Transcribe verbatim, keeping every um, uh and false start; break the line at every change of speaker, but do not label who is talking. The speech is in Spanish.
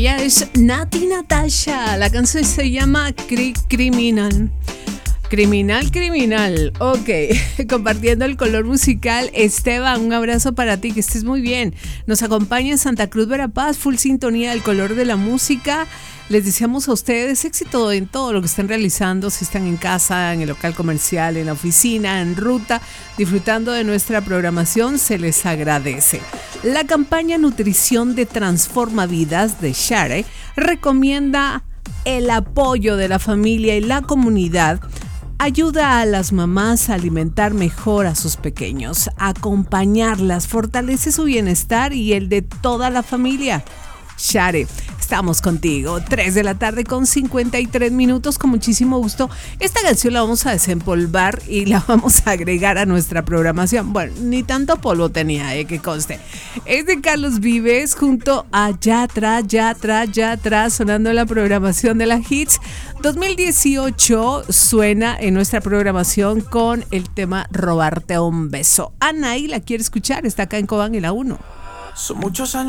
Ella es Nati Natasha. La canción se llama Cri Criminal. Criminal, criminal. Ok, compartiendo el color musical. Esteban, un abrazo para ti, que estés muy bien. Nos acompaña en Santa Cruz, Verapaz, full sintonía del color de la música. Les deseamos a ustedes éxito en todo lo que estén realizando, si están en casa, en el local comercial, en la oficina, en ruta, disfrutando de nuestra programación, se les agradece. La campaña Nutrición de Transforma Vidas de Share recomienda el apoyo de la familia y la comunidad. Ayuda a las mamás a alimentar mejor a sus pequeños, a acompañarlas, fortalece su bienestar y el de toda la familia. Share, estamos contigo. tres de la tarde con cincuenta y tres minutos, con muchísimo gusto. Esta canción la vamos a desempolvar y la vamos a agregar a nuestra programación. Bueno, ni tanto polvo tenía, eh, que conste. Es de Carlos Vives junto a Yatra, Yatra, Yatra, sonando en la programación de la Hits. dos mil dieciocho suena en nuestra programación con el tema Robarte un beso. Anaí la quiere escuchar, está acá en Cobán y la uno.
Son muchos años